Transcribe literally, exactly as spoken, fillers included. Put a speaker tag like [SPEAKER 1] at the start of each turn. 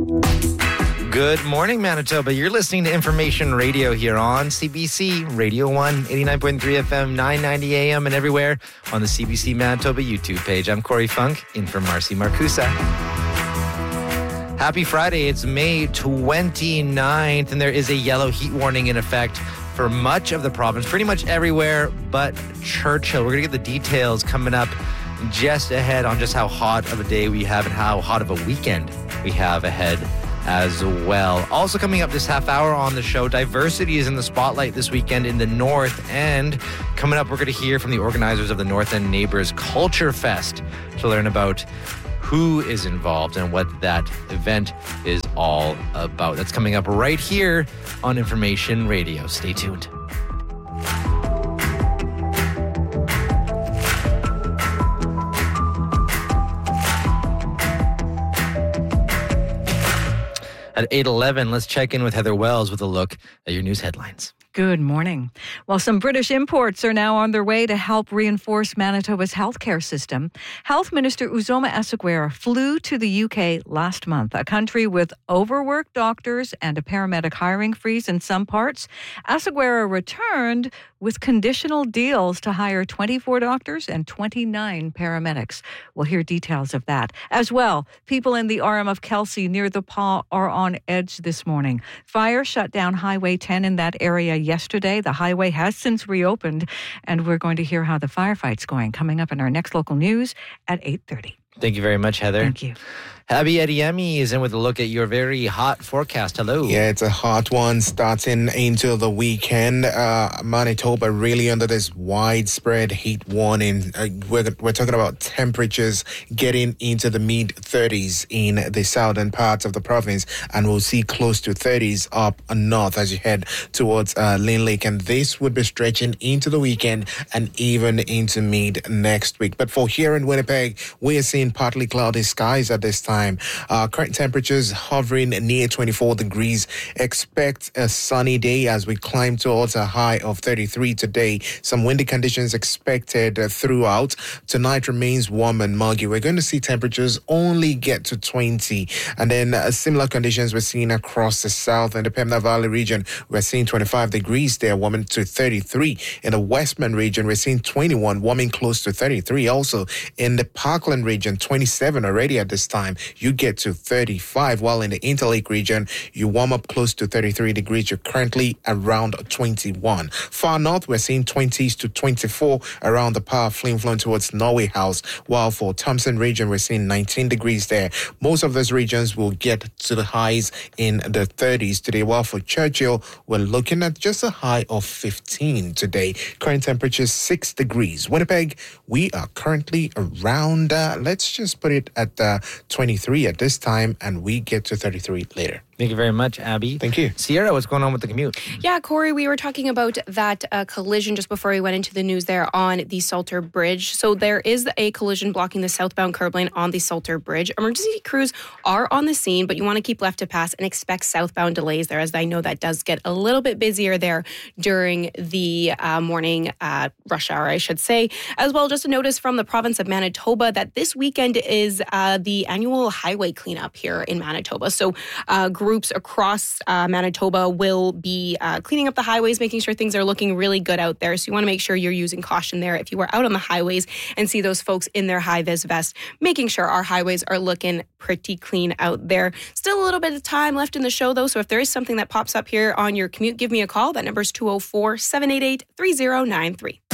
[SPEAKER 1] Good morning, Manitoba. You're listening to Information Radio here on C B C Radio one, eighty-nine point three F M, nine ninety A M, and everywhere on the C B C Manitoba YouTube page. I'm Corey Funk, in for Marcy Marcusa. Happy Friday. It's May twenty-ninth, and there is a yellow heat warning in effect for much of the province, pretty much everywhere but Churchill. We're going to get the details coming up just ahead on just how hot of a day we have and how hot of a weekend we have ahead as well. Also coming up this half hour on the show, diversity is in the spotlight this weekend in the North. And coming up, we're going to hear from the organizers of the North End Neighbors Culture Fest to learn about who is involved and what that event is all about. That's coming up right here on Information Radio. Stay tuned. At eight eleven, let's check in with Heather Wells with a look at your news headlines.
[SPEAKER 2] Good morning. Well, some British imports are now on their way to help reinforce Manitoba's healthcare system. Health Minister Uzoma Esseguera flew to the U K last month, a country with overworked doctors and a paramedic hiring freeze in some parts. Esseguera returned with conditional deals to hire twenty-four doctors and twenty-nine paramedics. We'll hear details of that. As well, people in the R M of Kelsey near the Pas are on edge this morning. Fire shut down Highway ten in that area yesterday. The highway has since reopened, and we're going to hear how the firefight's going coming up in our next local news at eight thirty.
[SPEAKER 1] Thank you very much, Heather.
[SPEAKER 2] Thank you.
[SPEAKER 1] Abby Adiemi is in with a look at your very hot forecast. Hello.
[SPEAKER 3] Yeah, it's a hot one starting into the weekend. Uh, Manitoba really under this widespread heat warning. Uh, we're, we're talking about temperatures getting into the mid thirties in the southern parts of the province, and we'll see close to thirties up north as you head towards uh, Lynn Lake, and this would be stretching into the weekend and even into mid next week. But for here in Winnipeg, we are seeing partly cloudy skies at this time. Uh, current temperatures hovering near twenty-four degrees. Expect a sunny day as we climb towards a high of thirty-three today. Some windy conditions expected uh, throughout. Tonight remains warm and muggy. We're going to see temperatures only get to twenty. And then uh, similar conditions we're seeing across the south and the Pembina Valley region. We're seeing twenty-five degrees there, warming to thirty-three. In the Westman region, we're seeing twenty-one, warming close to thirty-three. Also in the Parkland region, twenty-seven already at this time. You get to thirty-five, while in the Interlake region, you warm up close to thirty-three degrees. You're currently around twenty-one. Far north, we're seeing twenties to twenty-four around the Pas Flin Flon towards Norway House, while for Thompson region, we're seeing nineteen degrees there. Most of those regions will get to the highs in the thirties today, while for Churchill, we're looking at just a high of fifteen today. Current temperature six degrees. Winnipeg, we are currently around, uh, let's just put it at uh, twenty-three at this time, and we get to thirty-three later.
[SPEAKER 1] Thank you very much, Abby.
[SPEAKER 3] Thank you.
[SPEAKER 1] Sierra, what's going on with the commute?
[SPEAKER 4] Yeah, Corey, we were talking about that uh, collision just before we went into the news there on the Salter Bridge. So there is a collision blocking the southbound curb lane on the Salter Bridge. Emergency crews are on the scene, but you want to keep left to pass and expect southbound delays there, as I know that does get a little bit busier there during the uh, morning uh, rush hour, I should say. As well, just a notice from the province of Manitoba that this weekend is uh, the annual highway cleanup here in Manitoba. So uh, groups across uh, Manitoba will be uh, cleaning up the highways, making sure things are looking really good out there. So you want to make sure you're using caution there. If you are out on the highways and see those folks in their high-vis vest, making sure our highways are looking pretty clean out there. Still a little bit of time left in the show, though. So if there is something that pops up here on your commute, give me a call. That number is two oh four, seven eight eight, three oh nine three.